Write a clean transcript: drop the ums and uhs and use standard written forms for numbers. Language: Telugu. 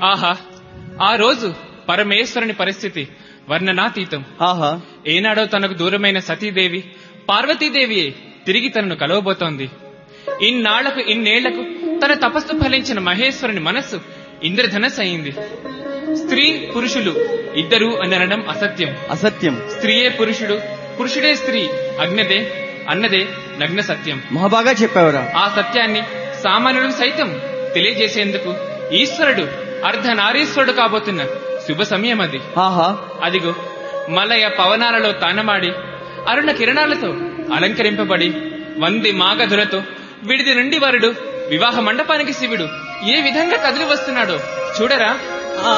ఆహా, ఆ రోజు పరమేశ్వరుని పరిస్థితి వర్ణనాతీతం. ఆహా, ఏనాడో తనకు దూరమైన సతీదేవి పార్వతీదేవియే తిరిగి తనను కలవబోతోంది. ఇన్నాళ్లకు ఇన్నేళ్లకు తన తపస్సు ఫలించిన మహేశ్వరుని మనస్సు ఇంద్రధనస్సు అయింది. స్త్రీ పురుషులు ఇద్దరు అని అనడం అసత్యం. అసత్యం. స్త్రీయే పురుషుడు, పురుషుడే స్త్రీ అన్నదే నగ్న సత్యం. మహాబాగా చెప్పావురా. ఆ సత్యాన్ని సామాన్యుడు సైతం తెలియజేసేందుకు ఈశ్వరుడు అర్ధనారీశ్వరుడు కాబోతున్న శుభ సమయం అది. ఆహా, అదిగో మలయ పవనాలలో తానమాడి అరుణ కిరణాలతో అలంకరింపబడి 100 మాగధులతో విడిది నుండి వరుడు వివాహ మండపానికి శివుడు ఏ విధంగా కదిలి వస్తున్నాడో చూడరా.